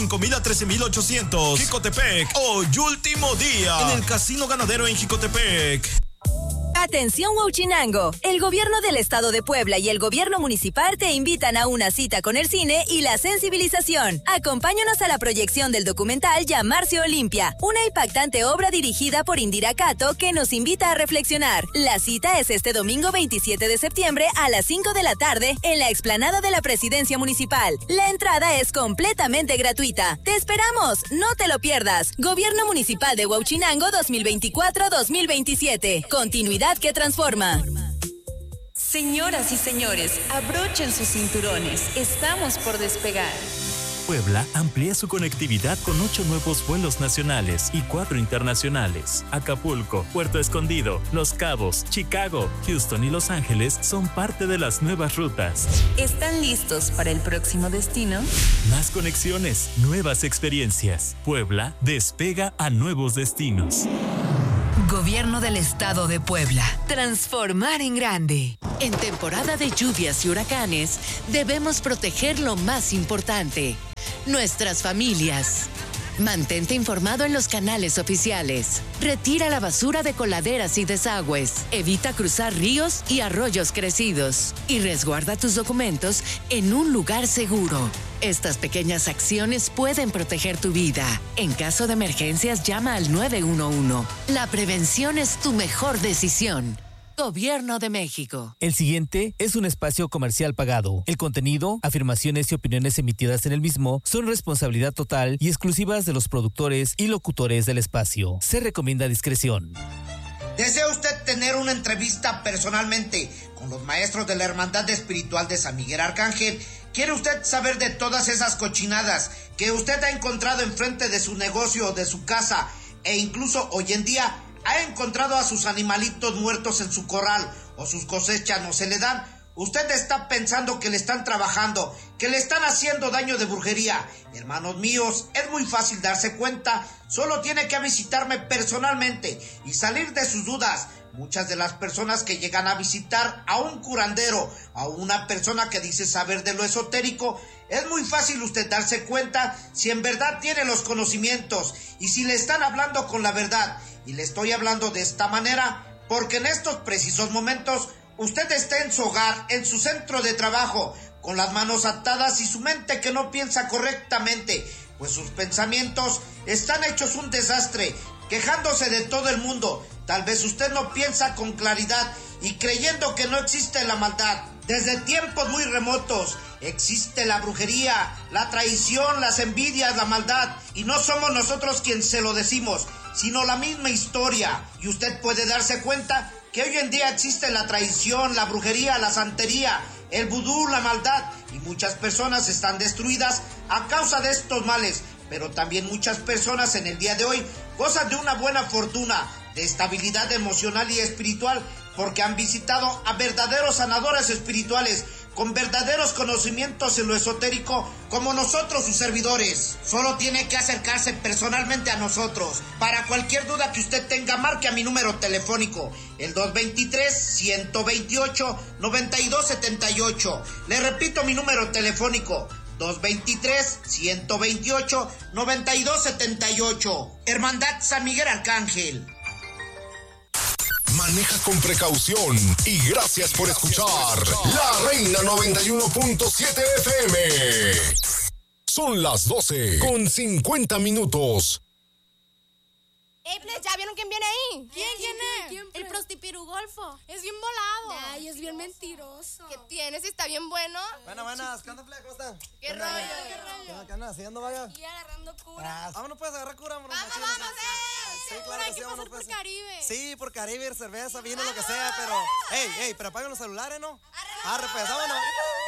5,000 a 13,800. Jicotepec. Hoy último día en el Casino Ganadero en Jicotepec. Atención Huachinango, el gobierno del estado de Puebla y el gobierno municipal te invitan a una cita con el cine y la sensibilización. Acompáñanos a la proyección del documental Llamarse Olimpia, una impactante obra dirigida por Indira Cato que nos invita a reflexionar. La cita es este domingo 27 de septiembre a las 5 de la tarde en la explanada de la Presidencia Municipal. La entrada es completamente gratuita. ¡Te esperamos! ¡No te lo pierdas! Gobierno Municipal de Huachinango 2024-2027. Continuidad que transforma. Señoras y señores, abrochen sus cinturones. Estamos por despegar. Puebla amplía su conectividad con 8 nuevos vuelos nacionales y 4 internacionales. Acapulco, Puerto Escondido, Los Cabos, Chicago, Houston y Los Ángeles son parte de las nuevas rutas. ¿Están listos para el próximo destino? Más conexiones, nuevas experiencias. Puebla despega a nuevos destinos. Gobierno del Estado de Puebla. Transformar en grande. En temporada de lluvias y huracanes, debemos proteger lo más importante: nuestras familias. Mantente informado en los canales oficiales. Retira la basura de coladeras y desagües. Evita cruzar ríos y arroyos crecidos. Y resguarda tus documentos en un lugar seguro. Estas pequeñas acciones pueden proteger tu vida. En caso de emergencias, llama al 911. La prevención es tu mejor decisión. Gobierno de México. El siguiente es un espacio comercial pagado. El contenido, afirmaciones y opiniones emitidas en el mismo son responsabilidad total y exclusivas de los productores y locutores del espacio. Se recomienda discreción. ¿Desea usted tener una entrevista personalmente con los maestros de la Hermandad Espiritual de San Miguel Arcángel? ¿Quiere usted saber de todas esas cochinadas que usted ha encontrado enfrente de su negocio o de su casa, e incluso hoy en día ha encontrado a sus animalitos muertos en su corral o sus cosechas no se le dan? Usted está pensando que le están trabajando, que le están haciendo daño de brujería. Hermanos míos, es muy fácil darse cuenta. Solo tiene que visitarme personalmente y salir de sus dudas. Muchas de las personas que llegan a visitar a un curandero, a una persona que dice saber de lo esotérico, es muy fácil usted darse cuenta si en verdad tiene los conocimientos y si le están hablando con la verdad. Y le estoy hablando de esta manera porque en estos precisos momentos usted está en su hogar, en su centro de trabajo, con las manos atadas y su mente que no piensa correctamente, pues sus pensamientos están hechos un desastre, quejándose de todo el mundo. Tal vez usted no piensa con claridad y creyendo que no existe la maldad. Desde tiempos muy remotos existe la brujería, la traición, las envidias, la maldad, y no somos nosotros quienes se lo decimos, sino la misma historia. Y usted puede darse cuenta que hoy en día existe la traición, la brujería, la santería, el vudú, la maldad, y muchas personas están destruidas a causa de estos males. Pero también muchas personas en el día de hoy gozan de una buena fortuna, de estabilidad emocional y espiritual, porque han visitado a verdaderos sanadores espirituales con verdaderos conocimientos en lo esotérico, como nosotros, sus servidores. Solo tiene que acercarse personalmente a nosotros. Para cualquier duda que usted tenga, marque a mi número telefónico, el 223-128-9278. Le repito mi número telefónico, 223-128-9278. Hermandad San Miguel Arcángel. Maneja con precaución y gracias por escuchar La Reina 91.7 FM. Son las 12:50. ¿Ya vieron quién viene ahí? ¿Quién es? El prostipirugolfo. Es bien volado. Ay, es bien mentiroso. ¿Qué tienes? ¿Está bien bueno? Buenas, ¿qué onda, Fle? ¿Cómo están? ¿Qué rollo? ¿Qué andas haciendo, vaya? Y agarrando cura. Vámonos, pues, agarrar cura, Vamos, Sí, claro que sí, vámonos, pues. por Caribe. Sí, por Caribe, cerveza, vino, lo que sea, pero... Ey, pero apaguen los celulares, ¿no? Arre, pues, vámonos.